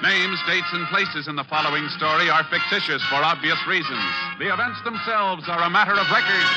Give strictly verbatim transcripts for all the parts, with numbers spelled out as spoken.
Names, dates, and places in the following story are fictitious for obvious reasons. The events themselves are a matter of record.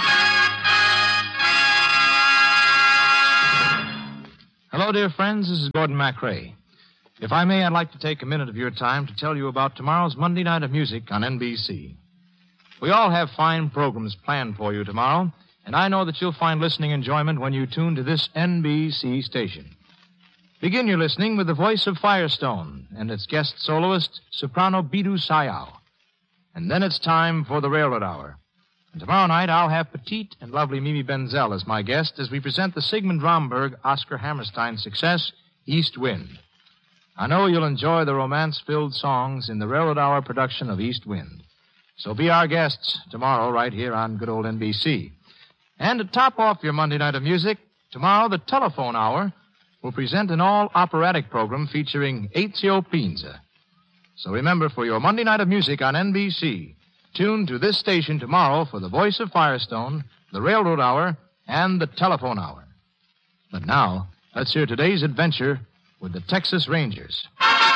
Hello, dear friends. This is Gordon MacRae. If I may, I'd like to take a minute of your time to tell you about tomorrow's Monday Night of Music on N B C. We all have fine programs planned for you tomorrow, and I know that you'll find listening enjoyment when you tune to this N B C station. Begin your listening with the voice of Firestone and its guest soloist, soprano Bidu Sayao. And then it's time for the Railroad Hour. And tomorrow night, I'll have petite and lovely Mimi Benzel as my guest as we present the Sigmund Romberg Oscar Hammerstein success, East Wind. I know you'll enjoy the romance-filled songs in the Railroad Hour production of East Wind. So be our guests tomorrow right here on good old N B C. And to top off your Monday Night of Music, tomorrow the Telephone Hour will present an all-operatic program featuring Ezio Pinza. So remember, for your Monday Night of Music on N B C, tune to this station tomorrow for the voice of Firestone, the Railroad Hour, and the Telephone Hour. But now, let's hear today's adventure with the Texas Rangers.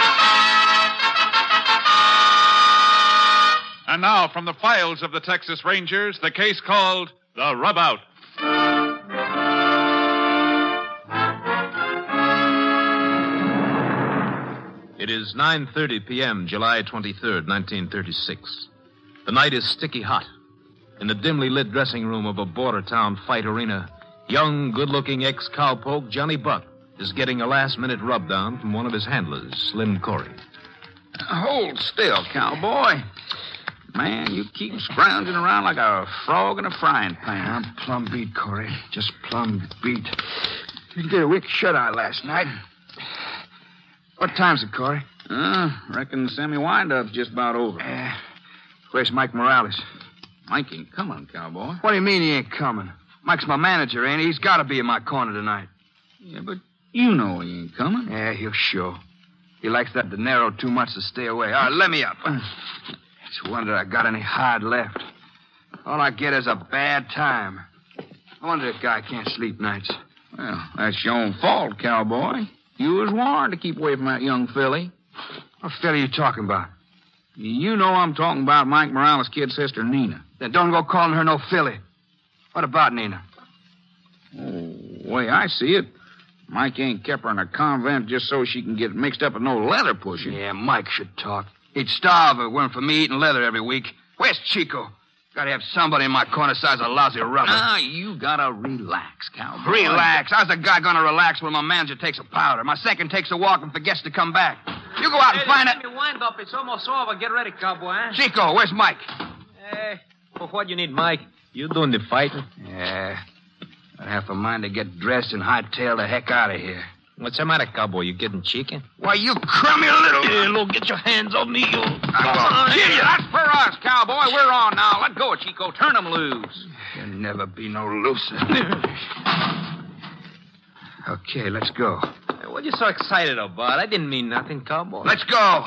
And now, from the files of the Texas Rangers, the case called The Rub Out. It is nine thirty p.m., July twenty-third, nineteen thirty-six. The night is sticky hot. In the dimly lit dressing room of a border town fight arena, young, good-looking ex-cowpoke Johnny Buck is getting a last-minute rub-down from one of his handlers, Slim Corey. Hold still, cowboy. Man, you keep scrounging around like a frog in a frying pan. I'm plumb beat, Corey. Just plumb beat. You did a weak shut-eye last night. What time's it, Corey? Uh, reckon semi-wind-up's just about over. Uh, where's Mike Morales? Mike ain't coming, cowboy. What do you mean he ain't coming? Mike's my manager, ain't he? He's got to be in my corner tonight. Yeah, but you know he ain't coming. Yeah, he'll show. He likes that dinero too much to stay away. All right, let me up. It's a wonder I got any hide left. All I get is a bad time. I wonder if guy can't sleep nights. Well, that's your own fault, cowboy. You was warned to keep away from that young filly. What filly are you talking about? You know I'm talking about Mike Morales' kid sister, Nina. Then don't go calling her no filly. What about Nina? Oh, way I see it, Mike ain't kept her in a convent just so she can get mixed up with no leather pusher. Yeah, Mike should talk. He'd starve if it weren't for me eating leather every week. Where's Chico? Gotta have somebody in my corner size of lousy rubber. Ah, you gotta relax, cowboy. Relax? How's a guy gonna relax when my manager takes a powder, my second takes a walk and forgets to come back? You go out and hey, find it. Let me wind up. It's almost over. Get ready, cowboy, huh? Chico, where's Mike? Hey, for what you need, Mike? You doing the fighting? Yeah. I have a mind to get dressed and hightail the heck out of here. What's the matter, cowboy? You getting chicken? Why, you crummy little... Hey, look, get your hands on me, you... I'll kill you. That's for us, cowboy. We're on now. Let go of Chico. Turn him loose. You'll never be no looser. Okay, let's go. Hey, what are you so excited about? I didn't mean nothing, cowboy. Let's go.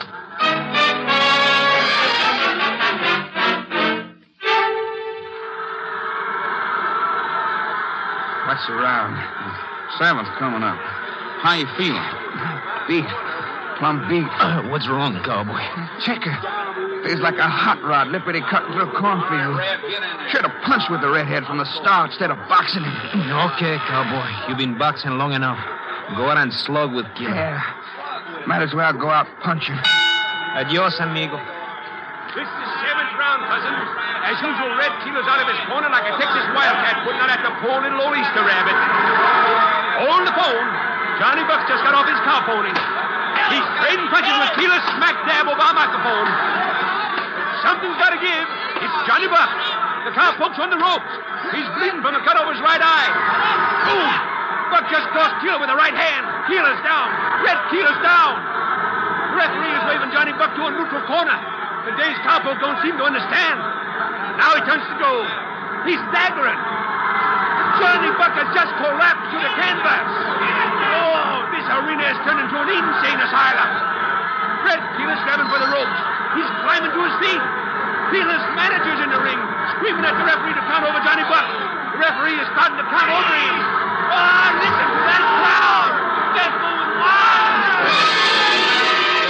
What's around? Seven's coming up. How you feeling? Beat. Plumb beat. Uh, what's wrong, cowboy? Check her. Feels like a hot rod lippity cut through a cornfield. Should have punched with the redhead from the start instead of boxing him. Okay, cowboy. You've been boxing long enough. Go out and slug with Killer. Yeah. Might as well go out punching. Adios, amigo. This is the seventh round, cousin. As usual, Red Keeler's out of his corner like a Texas wildcat putting out at the pole in Low Easter Rabbit. Hold the phone. Johnny Buck's just got off his cow pony. He's trading punches with Keeler smack dab over our microphone. Something's got to give. It's Johnny Buck. The cowpoke's on the ropes. He's bleeding from a cut over his right eye. Boom! Buck just crossed Keeler with the right hand. Keeler's down. Red Keeler's down. The referee is waving Johnny Buck to a neutral corner. The dazed cowpoke don't seem to understand. Now he turns to go. He's staggering. Johnny Buck has just collapsed to the canvas. Oh, this arena has turned into an insane asylum. Red Keeler's grabbing for the ropes. He's climbing to his feet. Keeler's manager's in the ring, screaming at the referee to count over Johnny Buck. The referee is starting to count over him. Oh, listen to that crowd. They're going wild.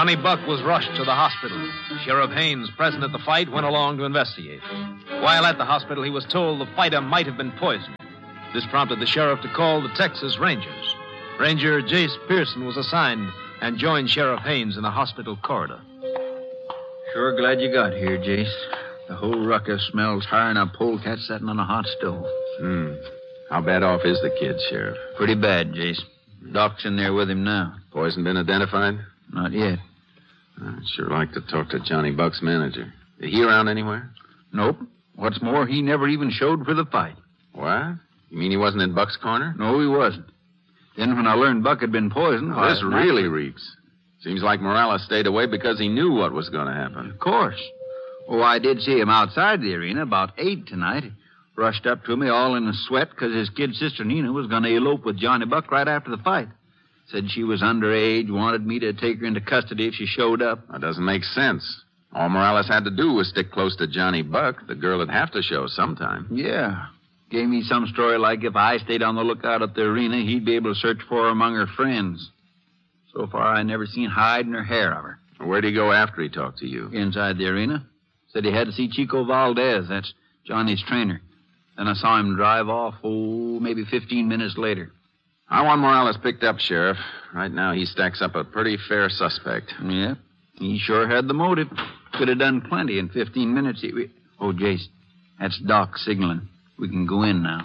Johnny Buck was rushed to the hospital. Sheriff Haynes, present at the fight, went along to investigate. While at the hospital, he was told the fighter might have been poisoned. This prompted the sheriff to call the Texas Rangers. Ranger Jace Pearson was assigned and joined Sheriff Haynes in the hospital corridor. Sure glad you got here, Jace. The whole ruckus smells higher than a polecat sitting on a hot stove. Hmm. How bad off is the kid, Sheriff? Pretty bad, Jace. Doc's in there with him now. Poison been identified? Not yet. I'd sure like to talk to Johnny Buck's manager. Is he around anywhere? Nope. What's more, he never even showed for the fight. What? You mean he wasn't in Buck's corner? No, he wasn't. Then when I learned Buck had been poisoned... Oh, this I... really reeks. Seems like Morales stayed away because he knew what was going to happen. Of course. Oh, I did see him outside the arena about eight tonight. He rushed up to me all in a sweat because his kid sister Nina was going to elope with Johnny Buck right after the fight. Said she was underage, wanted me to take her into custody if she showed up. That doesn't make sense. All Morales had to do was stick close to Johnny Buck. The girl would have to show sometime. Yeah. Gave me some story like if I stayed on the lookout at the arena, he'd be able to search for her among her friends. So far, I never seen hide nor hair of her. Where'd he go after he talked to you? Inside the arena. Said he had to see Chico Valdez. That's Johnny's trainer. Then I saw him drive off, oh, maybe fifteen minutes later. I want Morales picked up, Sheriff. Right now, he stacks up a pretty fair suspect. Yeah, he sure had the motive. Could have done plenty in fifteen minutes. He... Oh, Jace, that's Doc signaling. We can go in now.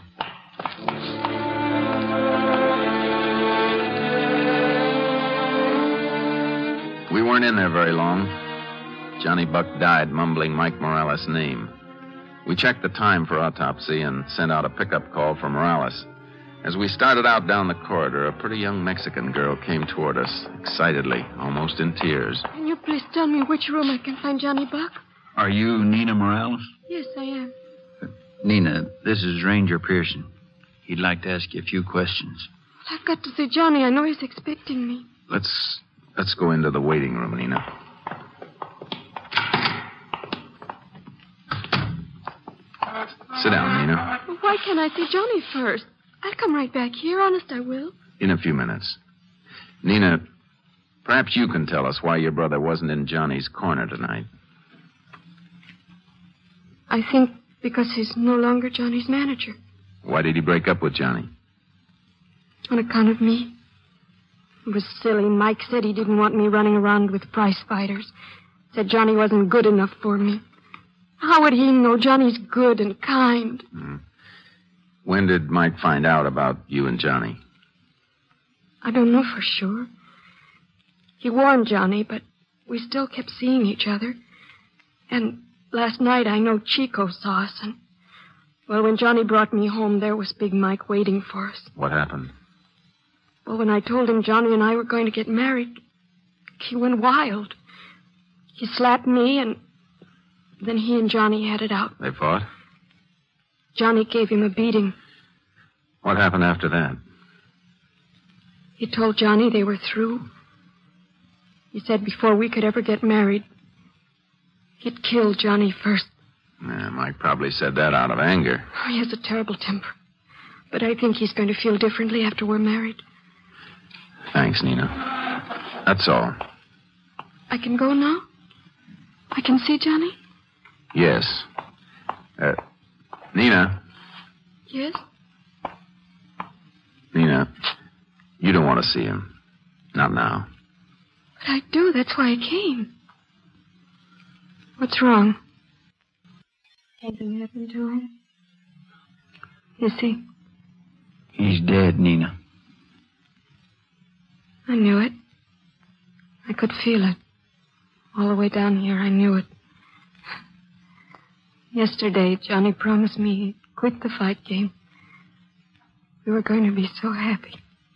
We weren't in there very long. Johnny Buck died mumbling Mike Morales' name. We checked the time for autopsy and sent out a pickup call for Morales. As we started out down the corridor, a pretty young Mexican girl came toward us, excitedly, almost in tears. Can you please tell me which room I can find Johnny Buck? Are you Nina Morales? Yes, I am. Nina, this is Ranger Pearson. He'd like to ask you a few questions. I've got to see Johnny. I know he's expecting me. Let's let's go into the waiting room, Nina. Sit down, Nina. Well, why can't I see Johnny first? I'll come right back here. Honest, I will. In a few minutes. Nina, perhaps you can tell us why your brother wasn't in Johnny's corner tonight. I think because he's no longer Johnny's manager. Why did he break up with Johnny? On account of me. It was silly. Mike said he didn't want me running around with prize fighters. Said Johnny wasn't good enough for me. How would he know Johnny's good and kind? Hmm. When did Mike find out about you and Johnny? I don't know for sure. He warned Johnny, but we still kept seeing each other. And last night I know Chico saw us, and... Well, when Johnny brought me home, there was Big Mike waiting for us. What happened? Well, when I told him Johnny and I were going to get married, he went wild. He slapped me, and then he and Johnny had it out. They fought? Johnny gave him a beating. What happened after that? He told Johnny they were through. He said before we could ever get married, he'd kill Johnny first. Yeah, Mike probably said that out of anger. Oh, he has a terrible temper. But I think he's going to feel differently after we're married. Thanks, Nina. That's all. I can go now? I can see Johnny? Yes. Uh, Nina. Yes? Nina, you don't want to see him. Not now. But I do. That's why I came. What's wrong? Anything happened to him? Is he? He's dead, Nina. I knew it. I could feel it. All the way down here, I knew it. Yesterday, Johnny promised me he'd quit the fight game. We were going to be so happy.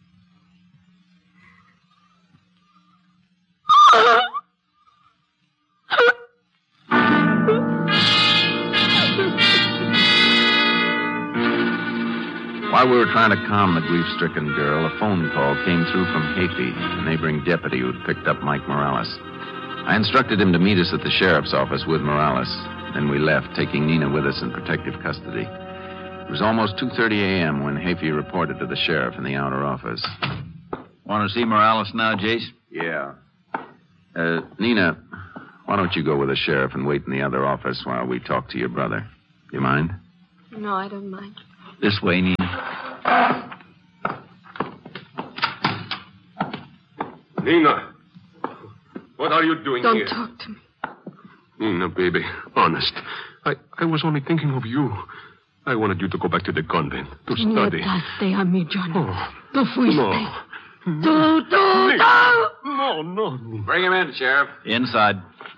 While we were trying to calm the grief-stricken girl, a phone call came through from Hafey, a neighboring deputy who'd picked up Mike Morales. I instructed him to meet us at the sheriff's office with Morales. Then we left, taking Nina with us in protective custody. It was almost two thirty a.m. when Hafey reported to the sheriff in the outer office. Want to see Morales now, Jace? Yeah. Uh, Nina, why don't you go with the sheriff and wait in the other office while we talk to your brother? You mind? No, I don't mind. This way, Nina. Nina, what are you doing Don't here? talk to me. Nina, baby, honest. I, I was only thinking of you. I wanted you to go back to the convent to study. No stay on me, Johnny. Oh, No fuiste. no. Do, do, Nina. do. No, no, Nina. Bring him in, Sheriff. Inside.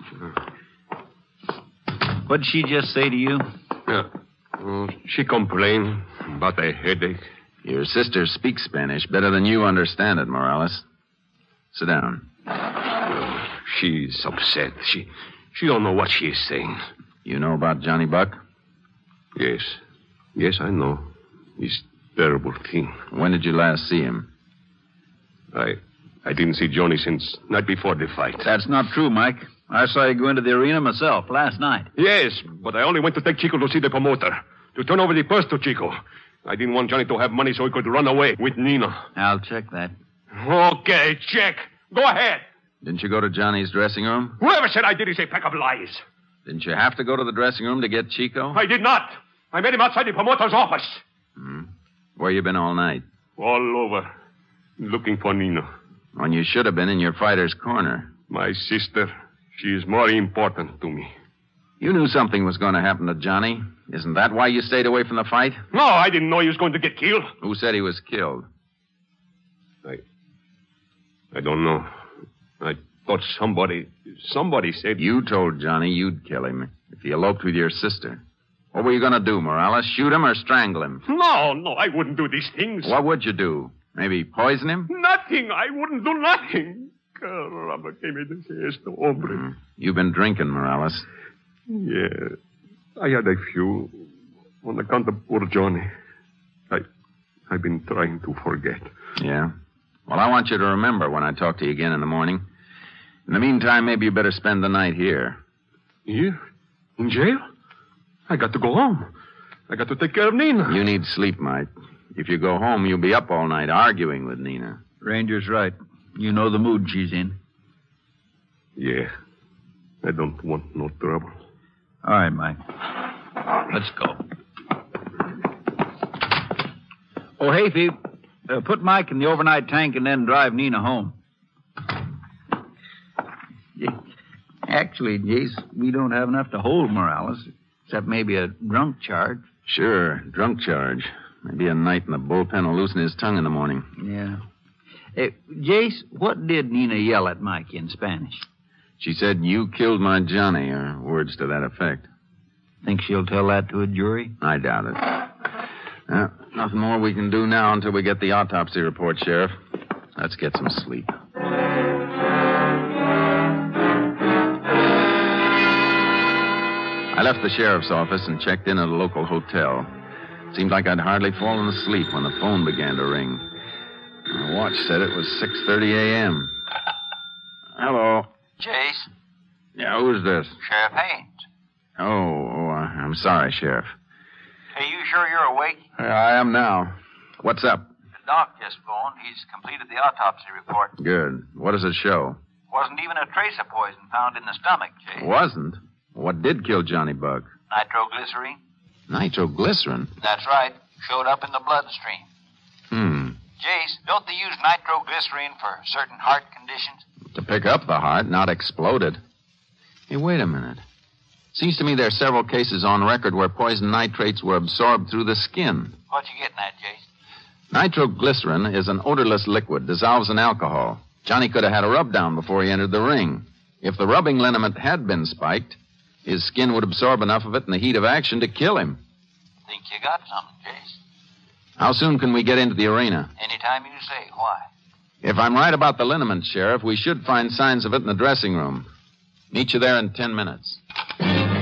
What did she just say to you? Yeah. Oh, she complained about a headache. Your sister speaks Spanish better than you understand it, Morales. Sit down. Oh, she's upset. She she don't know what she is saying. You know about Johnny Buck? Yes. Yes, I know. This terrible thing. When did you last see him? I I didn't see Johnny since night before the fight. That's not true, Mike. I saw you go into the arena myself last night. Yes, but I only went to take Chico to see the promoter. To turn over the purse to Chico. I didn't want Johnny to have money so he could run away with Nina. I'll check that. Okay, check. Go ahead. Didn't you go to Johnny's dressing room? Whoever said I did is a pack of lies. Didn't you have to go to the dressing room to get Chico? I did not. I met him outside the promoter's office. Hmm. Where you been all night? All over. Looking for Nina. When you should have been in your fighter's corner. My sister. She is more important to me. You knew something was going to happen to Johnny. Isn't that why you stayed away from the fight? No, I didn't know he was going to get killed. Who said he was killed? I... I don't know. I thought somebody... Somebody said... You told Johnny you'd kill him if he eloped with your sister. What were you going to do, Morales? Shoot him or strangle him? No, no, I wouldn't do these things. What would you do? Maybe poison him? Nothing. I wouldn't do nothing. Caramba, que me desees esto, hombre. Mm. You've been drinking, Morales. Yeah. I had a few on account of poor Johnny. I, I've been trying to forget. Yeah? Well, I want you to remember when I talk to you again in the morning. In the meantime, maybe you better spend the night here. Here? In jail? I got to go home. I got to take care of Nina. You need sleep, Mike. If you go home, you'll be up all night arguing with Nina. Ranger's right. You know the mood she's in. Yeah. I don't want no trouble. All right, Mike. Let's go. Oh, hey, Phoebe. Uh, put Mike in the overnight tank and then drive Nina home. Actually, Jace, we don't have enough to hold Morales, except maybe a drunk charge. Sure, drunk charge. Maybe a night in the bullpen will loosen his tongue in the morning. Yeah. Hey, Jace, what did Nina yell at Mike in Spanish? She said, "You killed my Johnny," or words to that effect. Think she'll tell that to a jury? I doubt it. Uh, nothing more we can do now until we get the autopsy report, Sheriff. Let's get some sleep. I left the sheriff's office and checked in at a local hotel. Seemed like I'd hardly fallen asleep when the phone began to ring. My watch said it was six thirty a.m. Hello. Jace? Yeah, who's this? Sheriff Haynes. Oh, oh uh, I'm sorry, Sheriff. Are you sure you're awake? Uh, I am now. What's up? The doc just phoned. He's completed the autopsy report. Good. What does it show? Wasn't even a trace of poison found in the stomach, Jace. Wasn't? What did kill Johnny Buck? Nitroglycerine. Nitroglycerin? That's right. Showed up in the bloodstream. Hmm. Jace, don't they use nitroglycerine for certain heart conditions? To pick up the heart, not explode it. Hey, wait a minute. Seems to me there are several cases on record where poison nitrates were absorbed through the skin. What you getting at, Jace? Nitroglycerin is an odorless liquid, dissolves in alcohol. Johnny could have had a rub down before he entered the ring. If the rubbing liniment had been spiked, his skin would absorb enough of it in the heat of action to kill him. Think you got something, Jace? How soon can we get into the arena? Anytime you say. Why? If I'm right about the liniment, Sheriff, we should find signs of it in the dressing room. Meet you there in ten minutes.